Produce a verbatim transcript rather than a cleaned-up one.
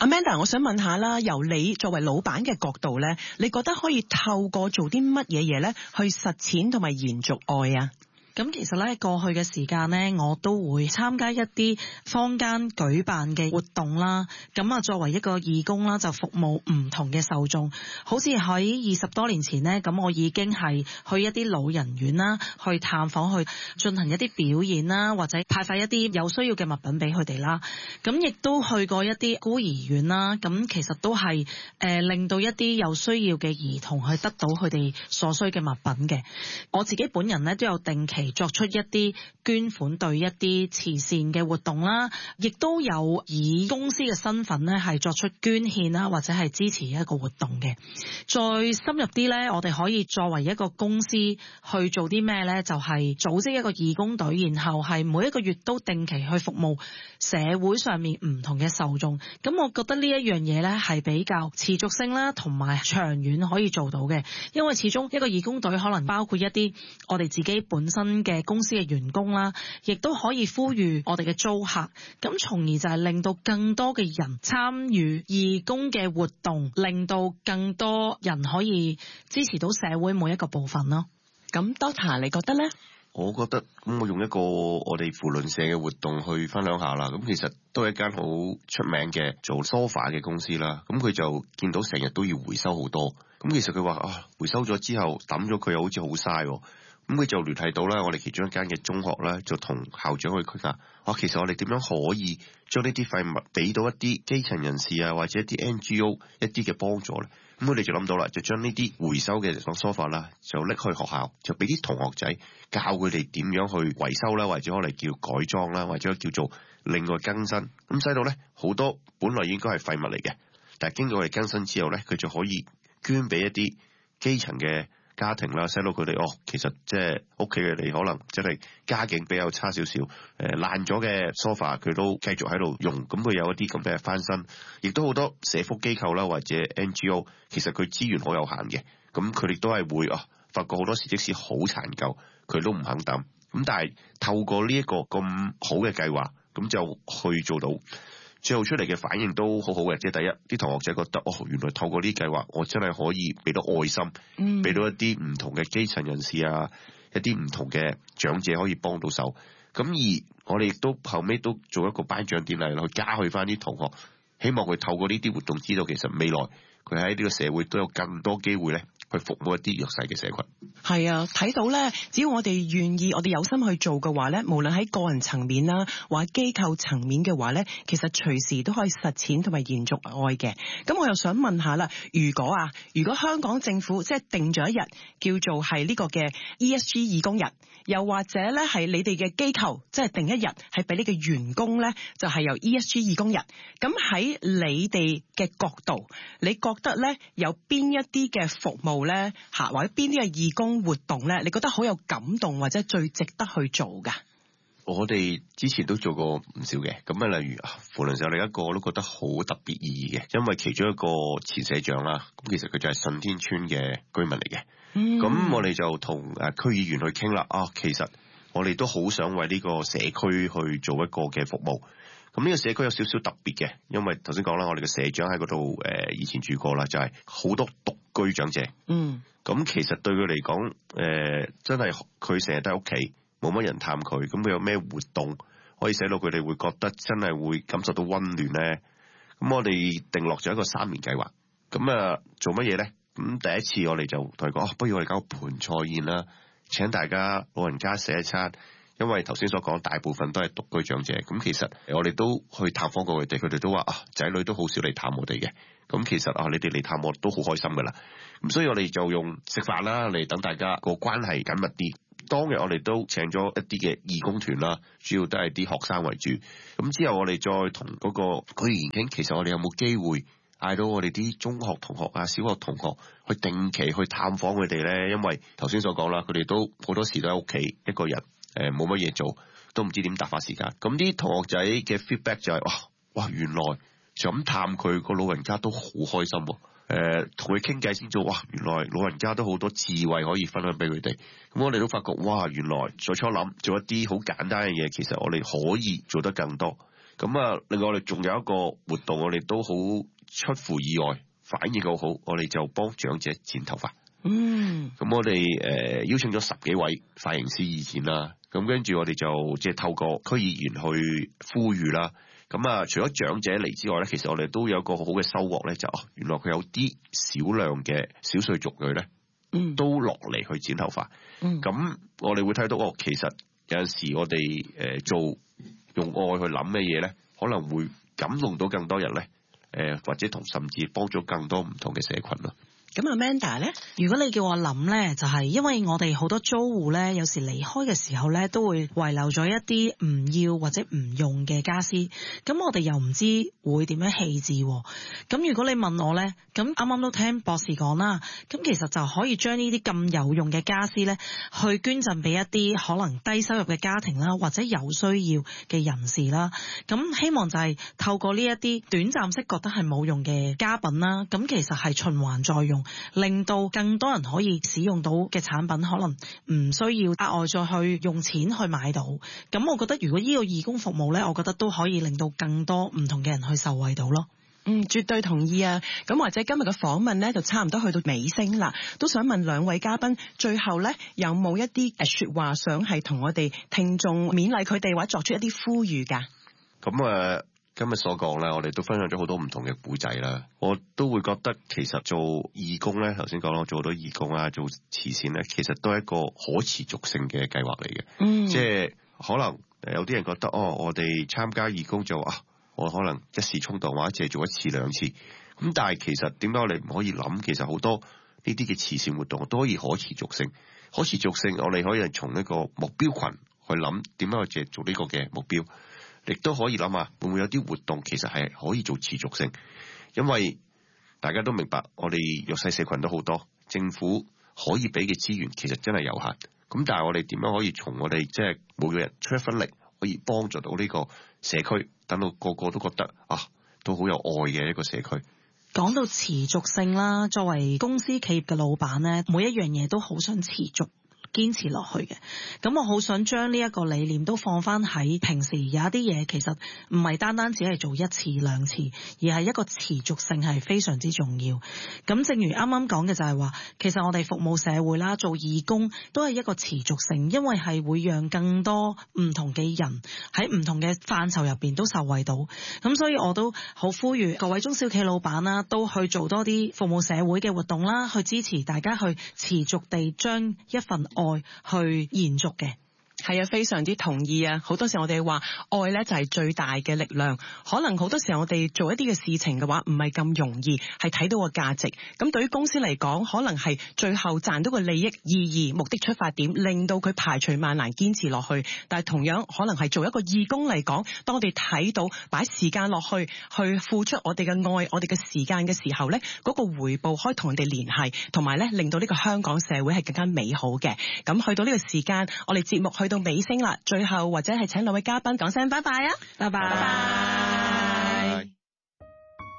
Amanda，我想問下啦，由你作為老闆嘅角度咧，你覺得可以透過做啲乜嘢嘢咧，去實踐同埋延續愛啊？ 咁其實咧，過去嘅時間咧，我都會參加一啲坊間舉辦嘅活動啦。咁啊，作為一個義工啦，就服務唔同嘅受眾。好似喺二十多年前呢，咁我已經係去一啲老人院啦，去探訪，去進行一啲表演啦，或者派發一啲有需要嘅物品俾佢哋啦。咁亦都去過一啲孤兒院啦。咁其實都係誒、呃、令到一啲有需要嘅兒童去得到佢哋所需嘅物品嘅。我自己本人咧都有定期作出一啲捐款對一啲慈善嘅活動啦，亦都有以公司嘅身份咧係作出捐獻啦，或者係支持一個活動嘅。再深入啲咧，我哋可以作為一個公司去做啲咩咧？就係組織一個義工隊，然後係每一個月都定期去服務社會上面唔同嘅受眾。咁我覺得呢一樣嘢咧係比較持續性啦，同埋長遠可以做到嘅。因為始終一個義工隊可能包括一啲我哋自己本身嘅公司嘅員工啦，亦都可以呼籲我哋嘅租客，咁從而就係令到更多嘅人參與義工嘅活動，令到更多人可以支持到社會每一個部分咯。 咁 Doctor 你覺得呢？ 我覺得咁我用一個我哋扶輪社嘅活動去分享下啦。咁其實都係一間好出名嘅做 sofa 嘅公司啦。咁佢就見到成日都要回收好多，咁其實佢話啊，回收咗之後抌咗佢又好似好嘥喎。咁佢就聯繫到啦，我哋其中一間嘅中學咧，就同校長去傾下，啊，其實我哋點樣可以將呢啲廢物俾到一啲基層人士啊，或者一啲 N G O 一啲嘅幫助咧？咁佢哋就諗到啦，就將呢啲回收嘅梳化啦，就拎去學校，就俾啲同學仔教佢哋點樣去維修啦，或者可能叫改裝啦，或者叫做另外更新。咁使到咧好多本來應該係廢物嚟嘅，但係經過我哋更新之後咧，佢就可以捐俾一啲基層嘅家庭啦，使到佢哋哦，其實即係屋企嘅你可能即係家境比較差少少，誒爛咗嘅 sofa 佢都繼續喺度用，咁佢有一啲咁嘅翻新，亦都好多社福機構啦或者 N G O， 其實佢資源好有限嘅，咁佢哋都係會啊，發覺好多時即使好殘舊，佢都唔肯抌，咁但係透過呢一個咁好嘅計劃，咁就去做到。最後出嚟嘅反應都好好嘅，即係第一啲同學仔覺得哦，原來透過呢計劃，我真係可以俾到愛心，嗯，俾到一啲唔同嘅基層人士啊，一啲唔同嘅長者可以幫到手。咁而我哋亦都後尾都做一個頒獎典禮去嘉許翻啲同學，希望佢透過呢啲活動知道，其實未來佢喺呢個社會都有更多機會咧，去服務一啲弱勢嘅社群。 係啊，睇到咧，只要我哋願意，我哋有心去做嘅話咧，無論喺個人層面啦，或者機構層面嘅話咧，其實隨時都可以實踐同埋延續愛嘅。咁我又想問下啦，如果啊，如果香港政府即係定咗一日叫做係呢個嘅 E S G 義工日，又或者咧係你哋嘅機構即係定一日係俾你嘅員工咧，就係由 E S G 義工日。咁喺你哋嘅角度，你覺得咧有邊一啲嘅服務咧吓，或者邊啲嘅義工活動咧，你覺得好有感動或者最值得去做噶？ 我哋之前都做過唔少嘅，咁啊，例如扶輪社另一個我都覺得好特別意義嘅，因為其中一個前社長啦，咁其實佢就係順天村嘅居民嚟嘅。咁、嗯、我哋就同誒區議員去傾啦，啊，其實我哋都好想為呢個社區去做一個嘅服務。咁呢個社區有少少特別嘅，因為頭先講啦，我哋嘅社長喺嗰度誒以前住過啦，就係、是、好多獨居長者。嗯。咁其實對佢嚟講，誒、呃、真係佢成日都喺屋企，冇乜人探佢。咁佢有咩活動可以使到佢哋會覺得真係會感受到溫暖咧？咁我哋定落咗一個三年計劃。咁啊做乜嘢咧？咁第一次我哋就同佢講、哦，不如我哋搞個盤菜宴啦，請大家老人家食一餐。因為頭先所講大部分都係獨居長者，咁其實我哋都去探訪過佢哋，佢哋都話啊，仔女都好少嚟探我哋嘅。咁其實啊，你哋嚟探我都好開心噶啦。咁所以我哋就用食飯啦嚟等大家個關係緊密啲。當日我哋都請咗一啲嘅義工團啦，主要都係啲學生為主。咁之後我哋再同嗰個區議員傾，其實我哋有冇機會嗌到我哋啲中學同學啊、小學同學去定期去探訪佢哋咧？因為頭先所講啦，佢哋都好多時都喺屋企一個人。誒，冇乜嘢做，都唔知點打發時間。咁啲同學仔嘅 feedback 就係、是、哇哇，原來就咁探佢個老人家都好開心。誒、呃，同佢傾偈先做，哇，原來老人家都好多智慧可以分享俾佢哋。咁我哋都發覺，哇，原來最初諗做一啲好簡單嘅嘢，其實我哋可以做得更多。 咁啊，另外我哋仲有一個活動，我哋都好出乎意外，反應好好，我哋就幫長者剪頭髮。 嗯， 咁我哋誒、呃、邀請咗十幾位髮型師意見啦，咁跟住我哋就即係透過區議員去呼籲啦。咁啊，除咗長者嚟之外咧，其實我哋都有一個好好嘅收穫咧，就原來佢有啲少量嘅少數族裔咧，嗯，都落嚟去剪頭髮。嗯，咁我哋會睇到哦，其實有陣時我哋誒、呃、做用愛去諗嘅嘢咧，可能會感動到更多人咧，誒、呃、或者同甚至幫咗更多唔同嘅社群咯。 咁 Amanda 咧， 如果你叫我諗咧，就係因為我哋好多租戶咧，有時離開嘅時候咧，都會遺留咗一啲唔要或者唔用嘅家私，咁我哋又唔知會點樣棄置。咁如果你問我咧，咁啱啱都聽博士講啦，咁其實就可以將呢啲咁有用嘅家私咧，去捐贈俾一啲可能低收入嘅家庭啦，或者有需要嘅人士啦。咁希望就係透過呢一啲短暫式覺得係冇用嘅家品啦，咁其實係循環再用，令到更多人可以使用到嘅產品，可能唔需要額外再去用錢去買到。咁我覺得如果呢個義工服務呢，我覺得都可以令到更多唔同嘅人去受惠到咯。 嗯，絕對同意啊！咁或者今日嘅訪問呢，就差唔多去到尾聲啦，都想問兩位嘉賓，最後呢，有冇一啲誒說話想係同我哋聽眾勉勵佢哋，或者作出一啲呼籲㗎？ 咁誒。呃今日所講咧，我哋都分享咗好多唔同嘅古仔啦。我都會覺得其實做義工咧，頭先講啦，做好多義工啊，做慈善咧，其實都係一個可持續性嘅計劃嚟嘅。嗯，即係可能有啲人覺得哦，我哋參加義工就啊，我可能一時衝動或者淨係做一次兩次。咁但係其實點解我哋唔可以諗？其實好多呢啲嘅慈善活動都可以可持續性。可持續性，我哋可以從呢個目標群去諗點樣去做呢個嘅目標。亦都可以諗下，會唔會有啲活動其實係可以做持續性？因為大家都明白，我哋弱勢社群都好多，政府可以俾嘅資源其實真係有限。咁但係我哋點樣可以從我哋即係每個人出一分力，可以幫助到呢個社區，等到個個都覺得啊，都好有愛嘅一個社區。 講到持續性啦，作為公司企業嘅老闆呢，每一樣嘢都好想持續堅持落去嘅，咁我好想將呢一個理念都放翻喺平時。有一啲嘢其實唔係單單只係做一次兩次，而係一個持續性係非常之重要。咁正如啱啱講嘅就係話，其實我哋服務社會啦，做義工都係一個持續性，因為係會讓更多唔同嘅人喺唔同嘅範疇入邊都受惠到。咁所以我都好呼籲各位中小企老闆啦，都去做多啲服務社會嘅活動啦，去支持大家去持續地將一份愛去延續嘅。 係啊，非常之同意啊！好多時我哋話愛咧就係最大嘅力量，可能好多時候我哋做一啲嘅事情嘅話唔係咁容易係睇到個價值。咁對於公司嚟講，可能係最後賺到個利益、意義、目的出發點，令到佢排除萬難堅持落去。但係同樣可能係做一個義工嚟講，當我哋睇到擺時間落去，去付出我哋嘅愛、我哋嘅時間嘅時候咧，嗰個回報可以同人哋聯繫，同埋咧令到呢個香港社會係更加美好嘅。咁去到呢個時間，我哋節目去到尾聲啦，最後或者係請兩位嘉賓講聲拜拜啊！拜拜。